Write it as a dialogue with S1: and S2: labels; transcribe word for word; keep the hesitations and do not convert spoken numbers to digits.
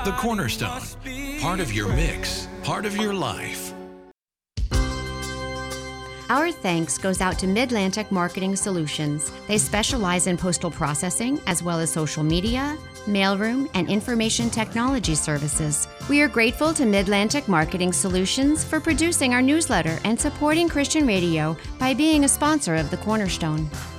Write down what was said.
S1: The Cornerstone, part of your mix, part of your life.
S2: Our thanks goes out to Midlantic Marketing Solutions. They specialize in postal processing as well as social media, mailroom, and information technology services. We are grateful to Midlantic Marketing Solutions for producing our newsletter and supporting Christian radio by being a sponsor of The Cornerstone.